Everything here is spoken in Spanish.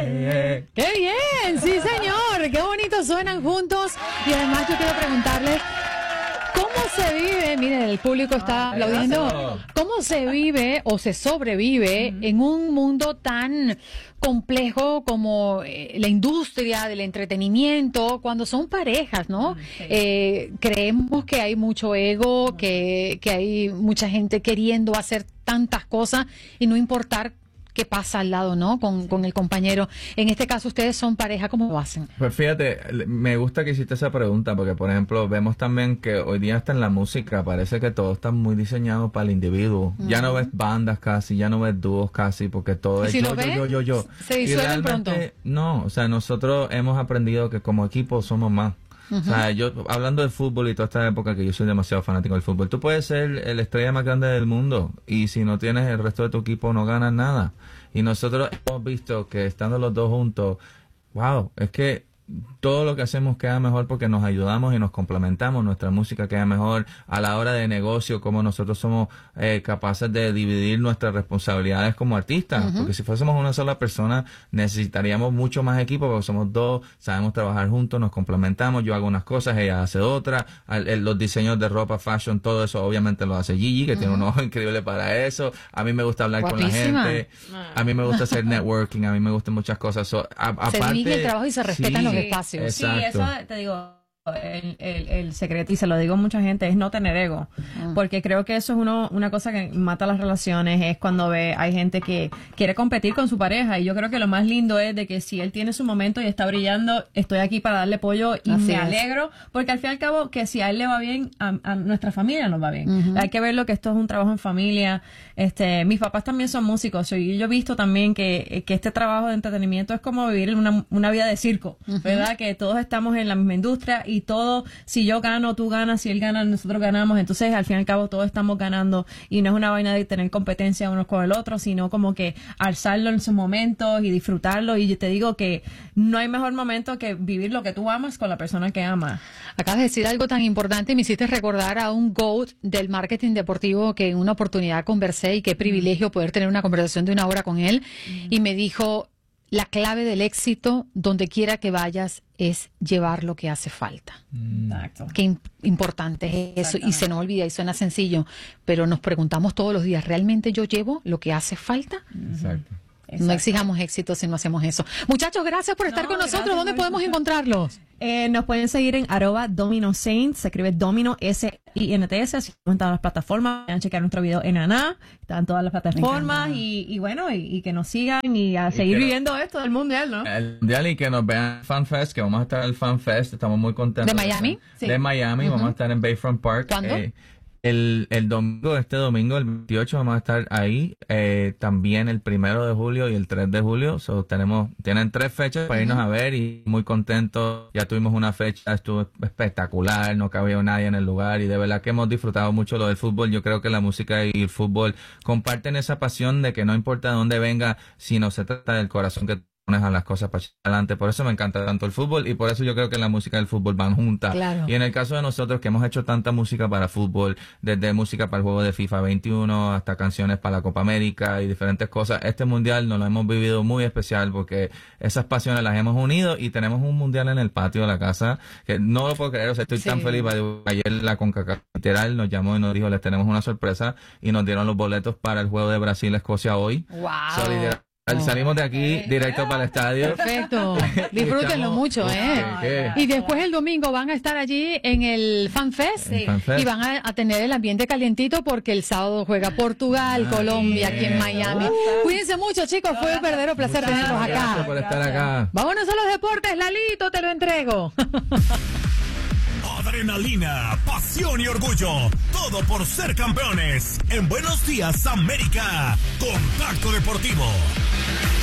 ¡Qué bien! Sí, señor. Qué bonito suenan juntos. Y además yo quiero preguntarles, ¿cómo se vive? Miren, el público está aplaudiendo. ¿Cómo se vive o se sobrevive en un mundo tan complejo como la industria del entretenimiento, cuando son parejas, ¿no? Creemos que hay mucho ego, que hay mucha gente queriendo hacer tantas cosas y no importar qué pasa al lado, ¿no? Con el compañero. En este caso, ustedes son pareja, ¿cómo lo hacen? Pues fíjate, me gusta que hiciste esa pregunta, porque por ejemplo, vemos también que hoy día hasta en la música parece que todo está muy diseñado para el individuo. Ya no ves bandas casi, ya no ves dúos casi, porque todo es yo. Se disuelven pronto. No, o sea, nosotros hemos aprendido que como equipo somos más. O sea, yo, hablando de fútbol y toda esta época que yo soy demasiado fanático del fútbol, tú puedes ser el estrella más grande del mundo y si no tienes el resto de tu equipo no ganas nada. Y nosotros hemos visto que estando los dos juntos, wow, es que todo lo que hacemos queda mejor porque nos ayudamos y nos complementamos, nuestra música queda mejor a la hora de negocio, como nosotros somos capaces de dividir nuestras responsabilidades como artistas, porque si fuésemos una sola persona necesitaríamos mucho más equipo, porque somos dos, sabemos trabajar juntos, nos complementamos, yo hago unas cosas, ella hace otras, los diseños de ropa, fashion, todo eso obviamente lo hace Gigi, que tiene un ojo increíble para eso, a mí me gusta hablar con la gente, a mí me gusta hacer networking, a mí me gustan muchas cosas, aparte, se divide el trabajo y se respetan los espacios. Exacto. Sí, eso te digo, el secreto, y se lo digo a mucha gente, es no tener ego, porque creo que eso es una cosa que mata las relaciones, es cuando hay gente que quiere competir con su pareja, y yo creo que lo más lindo es de que si él tiene su momento y está brillando, estoy aquí para darle apoyo y me alegro, porque al fin y al cabo que si a él le va bien, a nuestra familia nos va bien. Hay que verlo que esto es un trabajo en familia. Mis papás también son músicos y yo he visto también que este trabajo de entretenimiento es como vivir una vida de circo, ¿verdad? Que todos estamos en la misma industria y todo, si yo gano, tú ganas, si él gana, nosotros ganamos, entonces al fin y al cabo todos estamos ganando y no es una vaina de tener competencia uno con el otro, sino como que alzarlo en sus momentos y disfrutarlo, y yo te digo que no hay mejor momento que vivir lo que tú amas con la persona que amas. Acabas de decir algo tan importante y me hiciste recordar a un GOAT del marketing deportivo que en una oportunidad conversé, y qué privilegio poder tener una conversación de una hora con él, y me dijo: la clave del éxito, donde quiera que vayas, es llevar lo que hace falta. Exacto. Qué importante es eso, y se nos olvida y suena sencillo, pero nos preguntamos todos los días, ¿realmente yo llevo lo que hace falta? Exacto. No exijamos éxito si no hacemos eso. Muchachos, gracias por estar con nosotros. ¿Dónde podemos encontrarlos? Nos pueden seguir en @DominoSaints, se escribe Domino SINTS, así en todas las plataformas. Pueden checar nuestro video en ANA, está en todas las plataformas, y bueno, y que nos sigan y a seguir viviendo esto del mundial, ¿no? El mundial, y que nos vean en FanFest, que vamos a estar en el FanFest, estamos muy contentos. ¿De Miami? Sí. De Miami, vamos a estar en Bayfront Park. ¿Cuándo? El domingo, este domingo, el 28, vamos a estar ahí. También el 1 de julio y el 3 de julio. Tienen 3 fechas para irnos a ver, y muy contentos. Ya tuvimos una fecha, estuvo espectacular, no cabía nadie en el lugar, y de verdad que hemos disfrutado mucho lo del fútbol. Yo creo que la música y el fútbol comparten esa pasión de que no importa de dónde venga, sino se trata del corazón que pones a las cosas para adelante. Por eso me encanta tanto el fútbol, y por eso yo creo que la música y el fútbol van juntas. Claro. Y en el caso de nosotros, que hemos hecho tanta música para fútbol, desde música para el juego de FIFA 21 hasta canciones para la Copa América y diferentes cosas, este mundial nos lo hemos vivido muy especial, porque esas pasiones las hemos unido, y tenemos un mundial en el patio de la casa que no lo puedo creer. O sea, estoy tan feliz. Ayer la CONCACAF literal nos llamó y nos dijo: les tenemos una sorpresa, y nos dieron los boletos para el juego de Brasil-Escocia hoy. ¡Wow! Salimos de aquí directo para el estadio. Perfecto. Disfrútenlo mucho, ¿eh? Y después el domingo van a estar allí en el FanFest, y van a tener el ambiente calientito, porque el sábado juega Portugal, Colombia, aquí en Miami. Cuídense mucho, chicos. Fue un verdadero placer tenerlos acá. Gracias por estar acá. Vámonos a los deportes. Lalito, te lo entrego. Adrenalina, pasión y orgullo. Todo por ser campeones. En Buenos Días, América. Contacto Deportivo.